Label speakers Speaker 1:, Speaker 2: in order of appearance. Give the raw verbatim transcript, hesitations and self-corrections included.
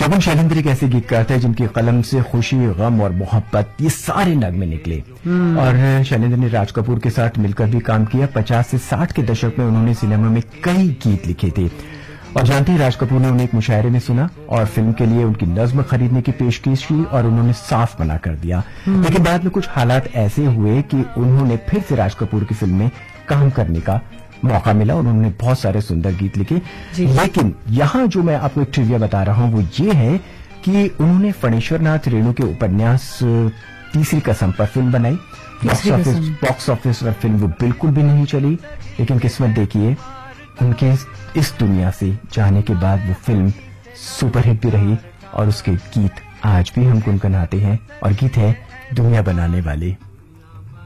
Speaker 1: शगुन शैलेंद्र एक ऐसे गीतकार थे जिनकी कलम से खुशी, गम और मोहब्बत ये सारे नगमे निकले। और शैलेंद्र ने राज कपूर के साथ मिलकर भी काम किया। पचास से साठ के दशक में उन्होंने सिनेमा में कई गीत लिखे थे। और जानते हैं, राज कपूर ने उन्हें एक मुशायरे में सुना और फिल्म के लिए उनकी नज्म खरीदने की पेशकश की और उन्होंने साफ मना कर दिया। लेकिन बाद में कुछ हालात ऐसे हुए कि उन्होंने फिर से राज कपूर की फिल्म में काम करने का मौका मिला और उन्होंने बहुत सारे सुंदर गीत लिखे। लेकिन यहाँ जो मैं आपको एक ट्रिविया बता रहा हूँ वो ये है कि उन्होंने फणेश्वर नाथ रेणु के उपन्यास तीसरी कसम पर फिल्म बनाई। बॉक्स ऑफिस बॉक्स ऑफिस पर फिल्म वो बिल्कुल भी नहीं चली। लेकिन किस्मत देखिए, उनके इस दुनिया से जाने के बाद वो फिल्म सुपरहिट भी रही और उसके गीत आज भी हम गुनगुनाते हैं। और गीत है दुनिया बनाने वाले।